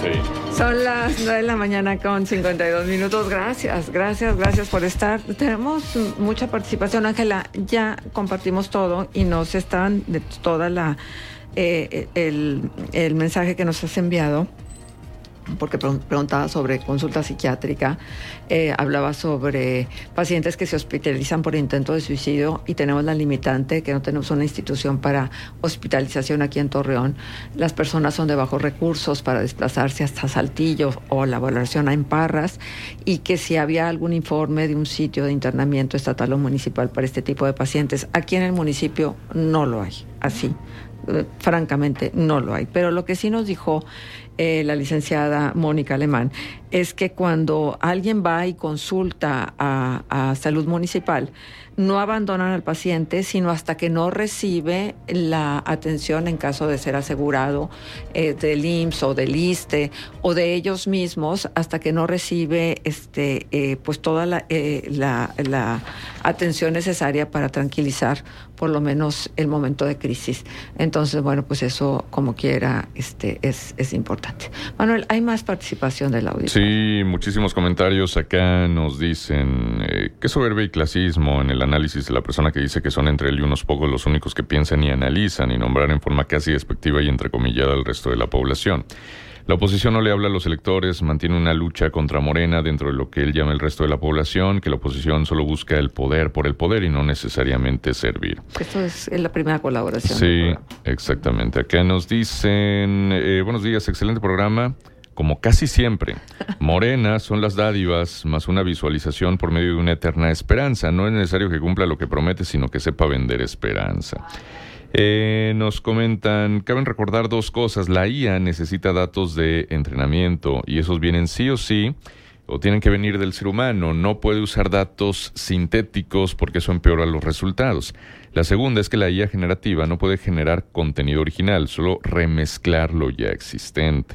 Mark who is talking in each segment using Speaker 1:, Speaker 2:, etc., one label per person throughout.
Speaker 1: Sí.
Speaker 2: Son las 9 de la mañana con 52 minutos. Gracias por estar. Tenemos mucha participación, Ángela. Ya compartimos todo y nos están de toda el mensaje que nos has enviado, porque preguntaba sobre consulta psiquiátrica, hablaba sobre pacientes que se hospitalizan por intento de suicidio y tenemos la limitante que no tenemos una institución para hospitalización aquí en Torreón. Las personas son de bajos recursos para desplazarse hasta Saltillo o la valoración en Parras, y que si había algún informe de un sitio de internamiento estatal o municipal para este tipo de pacientes. Aquí en el municipio no lo hay, así. Francamente no lo hay, pero lo que sí nos dijo la licenciada Mónica Alemán es que cuando alguien va y consulta a salud municipal, no abandonan al paciente, sino hasta que no recibe la atención en caso de ser asegurado del IMSS o del ISSSTE o de ellos mismos, hasta que no recibe pues toda la atención necesaria para tranquilizar por lo menos el momento de crisis. Entonces, bueno, pues eso como quiera es importante. Manuel, hay más participación del auditorio.
Speaker 1: Sí, muchísimos comentarios acá nos dicen qué soberbia y clasismo en el análisis de la persona que dice que son entre él y unos pocos los únicos que piensan y analizan, y nombrar en forma casi despectiva y entrecomillada al resto de la población. La oposición no le habla a los electores, mantiene una lucha contra Morena dentro de lo que él llama el resto de la población, que la oposición solo busca el poder por el poder y no necesariamente servir.
Speaker 2: Esto es la primera colaboración.
Speaker 1: Sí, exactamente. Acá nos dicen, buenos días, excelente programa. Como casi siempre, Morena son las dádivas más una visualización por medio de una eterna esperanza. No es necesario que cumpla lo que promete, sino que sepa vender esperanza. Nos comentan, caben recordar dos cosas. La IA necesita datos de entrenamiento y esos vienen sí o sí, o tienen que venir del ser humano. No puede usar datos sintéticos porque eso empeora los resultados. La segunda es que la IA generativa no puede generar contenido original, solo remezclar lo ya existente.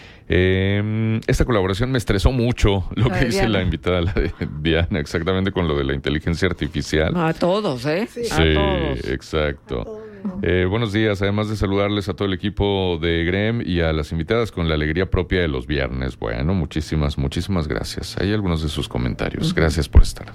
Speaker 1: Esta colaboración me estresó mucho, lo que dice la invitada, la de Diana, exactamente con lo de la inteligencia artificial.
Speaker 2: A todos,
Speaker 1: Sí, a todos. Exacto. Buenos días, además de saludarles a todo el equipo de GREM y a las invitadas con la alegría propia de los viernes. Bueno, muchísimas gracias. Hay algunos de sus comentarios. Gracias por estar.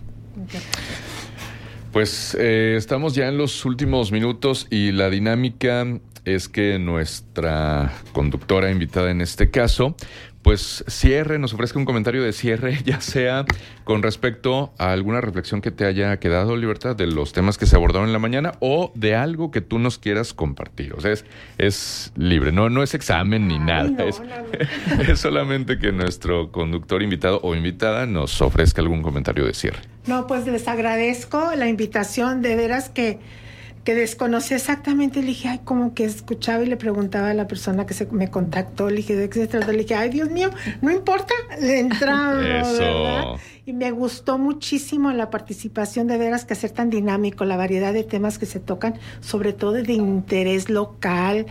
Speaker 1: Pues estamos ya en los últimos minutos y la dinámica es que nuestra conductora invitada en este caso, pues nos ofrezca un comentario de cierre, ya sea con respecto a alguna reflexión que te haya quedado, Libertad, de los temas que se abordaron en la mañana o de algo que tú nos quieras compartir. O sea, es libre, no es examen ni nada. No. Es solamente que nuestro conductor invitado o invitada nos ofrezca algún comentario de cierre.
Speaker 3: No, pues les agradezco la invitación, de veras que desconocí exactamente. Le dije, como que escuchaba y le preguntaba a la persona que me contactó, le dije, ¿de qué se trata? Le dije, Dios mío, no importa, le entramos, ¿verdad? Y me gustó muchísimo la participación, de veras que hacer tan dinámico, la variedad de temas que se tocan, sobre todo de interés local,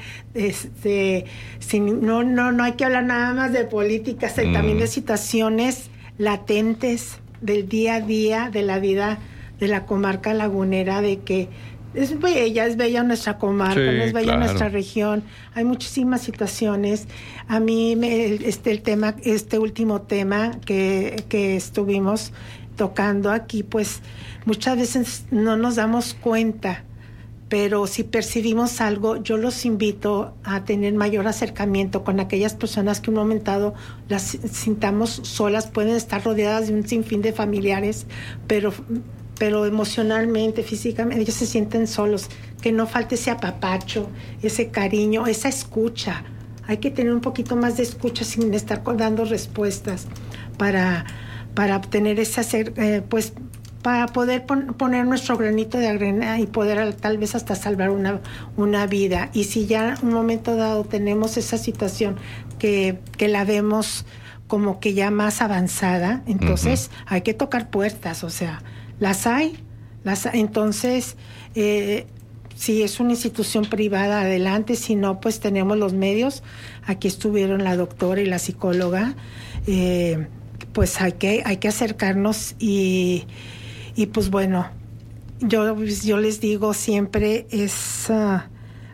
Speaker 3: no hay que hablar nada más de política, también de situaciones latentes del día a día, de la vida de la comarca lagunera, de que es bella nuestra comarca, sí, es bella nuestra región. Hay muchísimas situaciones. A mí este último tema que estuvimos tocando aquí, pues muchas veces no nos damos cuenta, pero si percibimos algo, yo los invito a tener mayor acercamiento con aquellas personas que en un momento dado las sintamos solas. Pueden estar rodeadas de un sinfín de familiares, pero emocionalmente, físicamente, ellos se sienten solos. Que no falte ese apapacho, ese cariño, esa escucha. Hay que tener un poquito más de escucha sin estar dando respuestas para obtener pues para poder poner nuestro granito de arena y poder tal vez hasta salvar una vida. Y si ya en un momento dado tenemos esa situación que la vemos como que ya más avanzada, entonces hay que tocar puertas, o sea, las hay. Entonces, si es una institución privada, adelante. Si no, pues tenemos los medios. Aquí estuvieron la doctora y la psicóloga. Pues hay que acercarnos y pues bueno, yo les digo siempre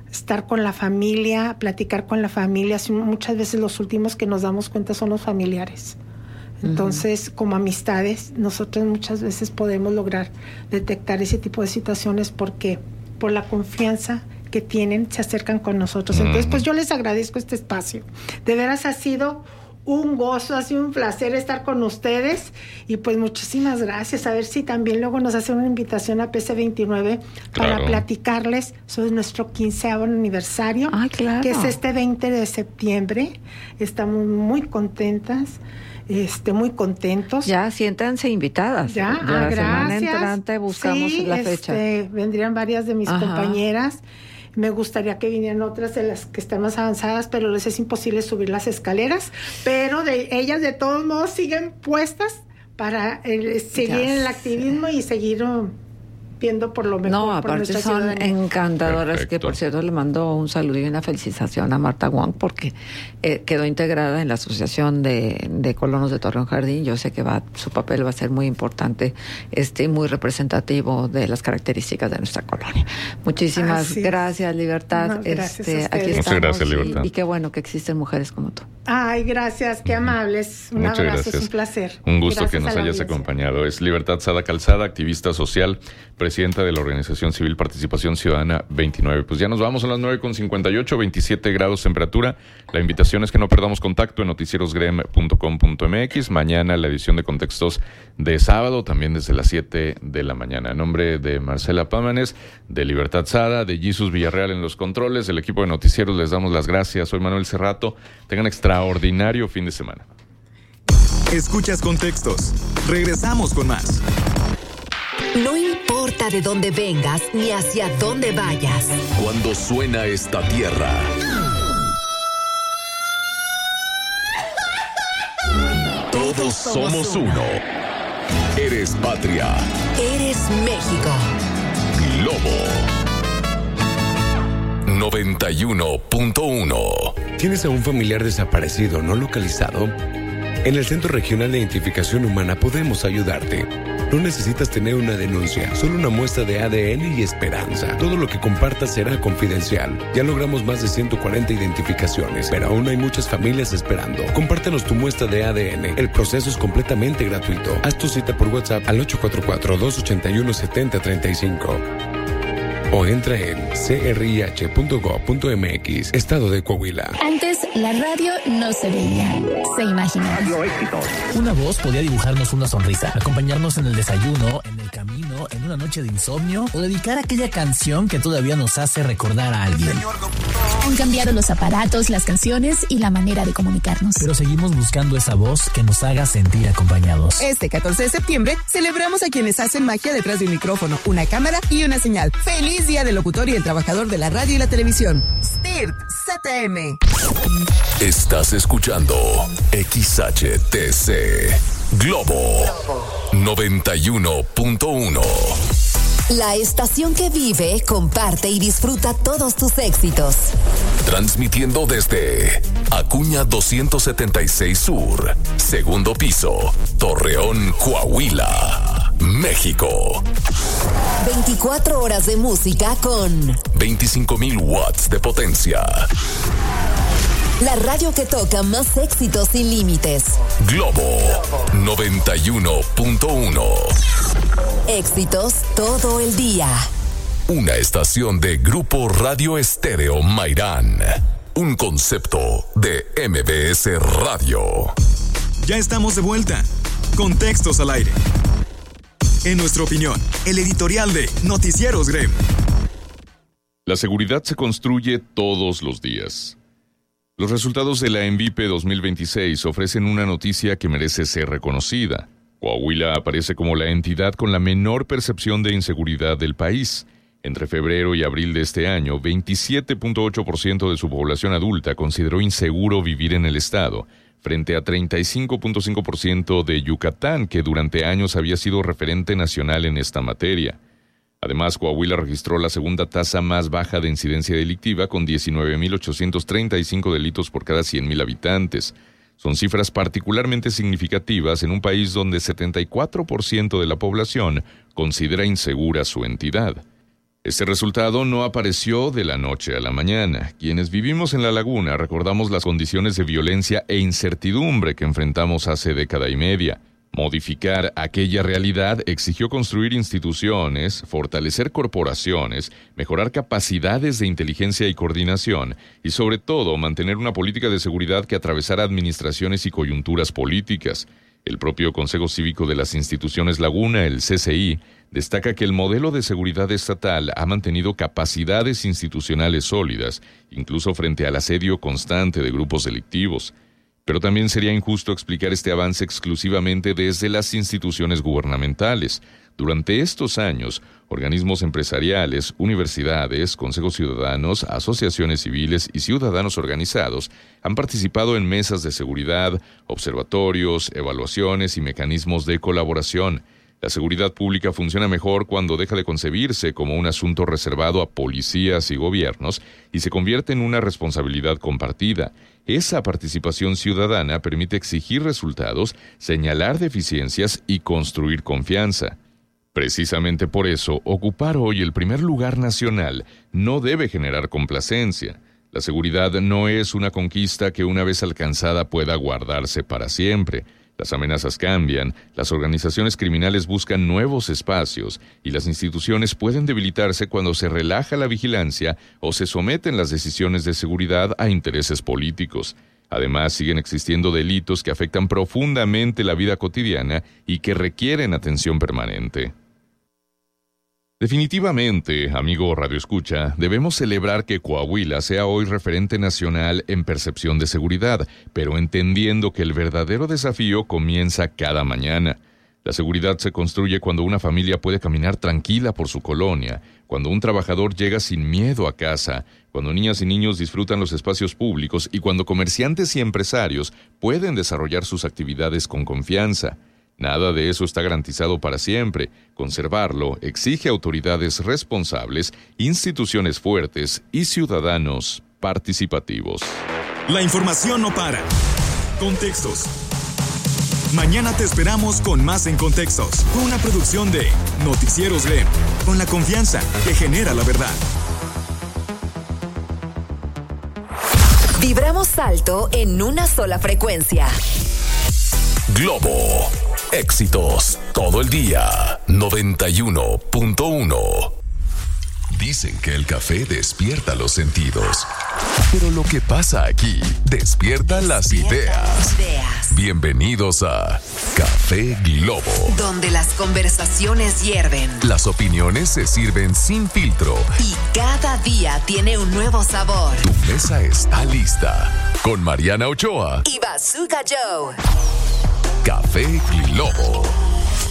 Speaker 3: estar con la familia, platicar con la familia. Muchas veces los últimos que nos damos cuenta son los familiares. Entonces, como amistades, nosotros muchas veces podemos lograr detectar ese tipo de situaciones porque por la confianza que tienen, se acercan con nosotros. Entonces, pues yo les agradezco este espacio. De veras ha sido un gozo, ha sido un placer estar con ustedes y pues muchísimas gracias. A ver si también luego nos hacen una invitación a PC29 para platicarles sobre nuestro 15º aniversario, que es este 20 de septiembre. Estamos muy contentas. Muy contentos.
Speaker 2: Ya, siéntanse invitadas.
Speaker 3: Ya
Speaker 2: la
Speaker 3: gracias.
Speaker 2: Semana entrante buscamos la fecha.
Speaker 3: Vendrían varias de mis compañeras. Me gustaría que vinieran otras de las que están más avanzadas, pero les es imposible subir las escaleras. Pero ellas de todos modos siguen puestas para seguir en el activismo y seguir viendo por lo mejor.
Speaker 2: No, aparte son encantadoras. Perfecto. Que por cierto le mando un saludo y una felicitación a Marta Wong porque quedó integrada en la Asociación de Colonos de Torreón Jardín. Yo sé que su papel va a ser muy importante, muy representativo de las características de nuestra colonia. Muchísimas gracias, Libertad.
Speaker 3: No, gracias
Speaker 2: aquí estamos.
Speaker 1: Muchas gracias, Libertad.
Speaker 2: Y qué bueno que existen mujeres como tú.
Speaker 3: Ay, gracias, qué amables. Un
Speaker 1: Muchas
Speaker 3: abrazo,
Speaker 1: gracias.
Speaker 3: es un placer.
Speaker 1: Un gusto
Speaker 3: Gracias
Speaker 1: que nos
Speaker 3: a la
Speaker 1: hayas
Speaker 3: audiencia.
Speaker 1: acompañado. Es Libertad Sada Calzada, activista social, presidenta de la Organización Civil Participación Ciudadana 29. Pues ya nos vamos a las 9:58, 27 grados temperatura. La invitación es que no perdamos contacto en noticierosgrem.com.mx. Mañana la edición de Contextos de sábado, también desde las 7 de la mañana. En nombre de Marcela Pámanes, de Libertad Sada, de Jesus Villarreal en los controles, del equipo de noticieros, les damos las gracias. Soy Manuel Cerrato. Tengan extraordinario fin de semana.
Speaker 4: Escuchas Contextos. Regresamos con más.
Speaker 5: No importa de dónde vengas ni hacia dónde vayas.
Speaker 6: Cuando suena esta tierra, todos somos uno. Eres patria.
Speaker 5: Eres México.
Speaker 6: Globo 91.1.
Speaker 7: ¿Tienes a un familiar desaparecido no localizado? En el Centro Regional de Identificación Humana podemos ayudarte. No necesitas tener una denuncia, solo una muestra de ADN y esperanza. Todo lo que compartas será confidencial. Ya logramos más de 140 identificaciones, pero aún hay muchas familias esperando. Compártenos tu muestra de ADN. El proceso es completamente gratuito. Haz tu cita por WhatsApp al 844-281-7035. O entra en crih.gov.mx, Estado de Coahuila.
Speaker 8: Antes, la radio no se veía, se imaginaba.
Speaker 9: Una voz podía dibujarnos una sonrisa, acompañarnos en el desayuno, en el camino, en una noche de insomnio o dedicar aquella canción que todavía nos hace recordar a alguien.
Speaker 8: Han cambiado los aparatos, las canciones y la manera de comunicarnos.
Speaker 9: Pero seguimos buscando esa voz que nos haga sentir acompañados.
Speaker 10: Este 14 de septiembre celebramos a quienes hacen magia detrás de un micrófono, una cámara y una señal. ¡Feliz Día del Locutor y el Trabajador de la Radio y la Televisión! STIRT CTM.
Speaker 6: Estás escuchando XHTC Globo 91.1.
Speaker 5: La estación que vive, comparte y disfruta todos tus éxitos.
Speaker 6: Transmitiendo desde Acuña 276 Sur, segundo piso, Torreón, Coahuila, México.
Speaker 5: 24 horas de música con
Speaker 6: 25,000 watts de potencia.
Speaker 5: la radio que toca más éxitos sin límites.
Speaker 6: Globo 91.1.
Speaker 5: Éxitos todo el día.
Speaker 6: Una estación de Grupo Radio Estéreo Mairán. Un concepto de MBS Radio.
Speaker 4: Ya estamos de vuelta. Contextos al aire. En nuestra opinión, el editorial de Noticieros Grem.
Speaker 1: La seguridad se construye todos los días. Los resultados de la ENVIPE 2026 ofrecen una noticia que merece ser reconocida. Coahuila aparece como la entidad con la menor percepción de inseguridad del país. Entre febrero y abril de este año, 27.8% de su población adulta consideró inseguro vivir en el estado, frente a 35.5% de Yucatán, que durante años había sido referente nacional en esta materia. Además, Coahuila registró la segunda tasa más baja de incidencia delictiva, con 19.835 delitos por cada 100,000 habitantes. Son cifras particularmente significativas en un país donde 74% de la población considera insegura su entidad. Este resultado no apareció de la noche a la mañana. Quienes vivimos en la laguna recordamos las condiciones de violencia e incertidumbre que enfrentamos hace década y media. Modificar aquella realidad exigió construir instituciones, fortalecer corporaciones, mejorar capacidades de inteligencia y coordinación y, sobre todo, mantener una política de seguridad que atravesara administraciones y coyunturas políticas. El propio Consejo Cívico de las Instituciones Laguna, el CCI, destaca que el modelo de seguridad estatal ha mantenido capacidades institucionales sólidas, incluso frente al asedio constante de grupos delictivos. Pero también sería injusto explicar este avance exclusivamente desde las instituciones gubernamentales. Durante estos años, organismos empresariales, universidades, consejos ciudadanos, asociaciones civiles y ciudadanos organizados han participado en mesas de seguridad, observatorios, evaluaciones y mecanismos de colaboración. La seguridad pública funciona mejor cuando deja de concebirse como un asunto reservado a policías y gobiernos y se convierte en una responsabilidad compartida. Esa participación ciudadana permite exigir resultados, señalar deficiencias y construir confianza. Precisamente por eso, ocupar hoy el primer lugar nacional no debe generar complacencia. La seguridad no es una conquista que una vez alcanzada pueda guardarse para siempre. Las amenazas cambian, las organizaciones criminales buscan nuevos espacios y las instituciones pueden debilitarse cuando se relaja la vigilancia o se someten las decisiones de seguridad a intereses políticos. Además, siguen existiendo delitos que afectan profundamente la vida cotidiana y que requieren atención permanente. Definitivamente, amigo Radio Escucha, debemos celebrar que Coahuila sea hoy referente nacional en percepción de seguridad, pero entendiendo que el verdadero desafío comienza cada mañana. La seguridad se construye cuando una familia puede caminar tranquila por su colonia, cuando un trabajador llega sin miedo a casa, cuando niñas y niños disfrutan los espacios públicos y cuando comerciantes y empresarios pueden desarrollar sus actividades con confianza. Nada de eso está garantizado para siempre. Conservarlo exige autoridades responsables, instituciones fuertes y ciudadanos participativos.
Speaker 4: La información no para. Contextos. Mañana te esperamos con más en Contextos. Con una producción de Noticieros GREM. Con la confianza que genera la verdad.
Speaker 5: Vibramos alto en una sola frecuencia.
Speaker 6: Globo. Éxitos todo el día. 91.1. Dicen que el café despierta los sentidos. Pero lo que pasa aquí despierta las ideas. Bienvenidos a Café Globo.
Speaker 5: Donde las conversaciones hierven.
Speaker 6: Las opiniones se sirven sin filtro.
Speaker 5: Y cada día tiene un nuevo sabor.
Speaker 6: Tu mesa está lista. Con Mariana Ochoa
Speaker 5: y Bazooka Joe.
Speaker 6: Café Globo.